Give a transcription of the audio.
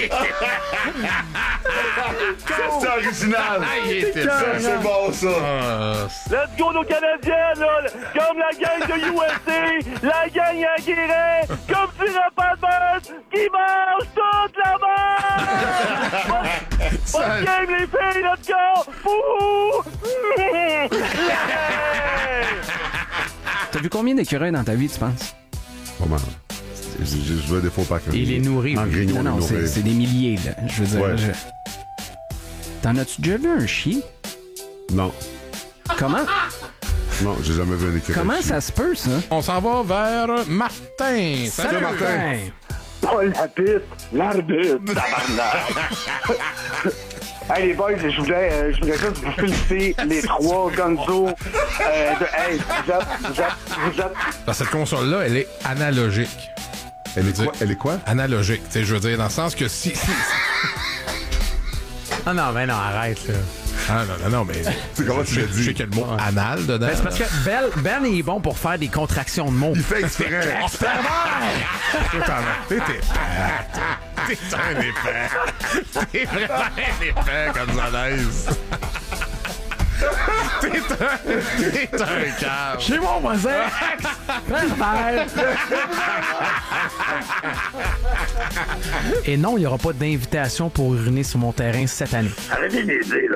C'est original. C'est bon, ça. Let's go, nos Canadiens, là! Comme la gang de USA, la gang à Guérin, comme tu pas qui mange toute la merde! Bonne game, les filles, let's go! Ouh! T'as vu combien d'écureuils dans ta vie, tu penses? Pas mal. Je veux des faux pas. Il les nourrit. En grignon, Non, c'est des milliers, là. Je veux dire, Ouais. T'en as-tu déjà vu un chien? Non. Comment? Non, j'ai jamais vu un écureuil. Comment ça se peut, ça? On s'en va vers Martin. Salut, Martin. Paul Lapite, l'arbitre, tabarnak! Hey les boys, je voudrais juste vous féliciter les trois Gonzo hey, vous êtes... Cette console-là, elle est analogique. Elle est quoi? Analogique, tu sais, je veux dire, dans le sens que si... Ah non, mais non, arrête, là. Ah non, mais... C'est comment tu l'as dit? Je sais qu'il y a le mot anal dedans. Ben, c'est parce que Ben il est bon pour faire des contractions de mots. Il fait exprès. T'es un épais. T'es vraiment un épais comme ça l'aise. T'es un cave. Chez mon voisin! Et non, il n'y aura pas d'invitation pour uriner sur mon terrain cette année. Arrêtez d'aider, là.